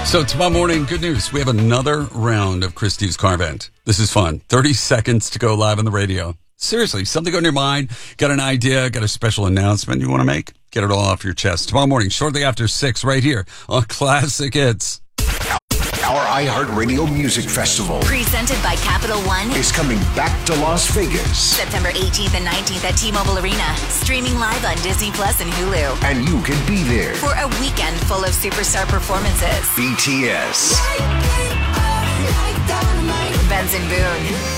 So tomorrow morning, good news. We have another round of Chris Steve's Car Vent. This is fun. 30 seconds to go live on the radio. Seriously, something on your mind, got an idea, got a special announcement you want to make? Get it all off your chest. Tomorrow morning, shortly after 6, right here on Classic Hits. Our iHeartRadio Music Festival, presented by Capital One, is coming back to Las Vegas. September 18th and 19th at T-Mobile Arena. Streaming live on Disney Plus and Hulu. And you can be there for a weekend full of superstar performances. BTS, Benson Boone,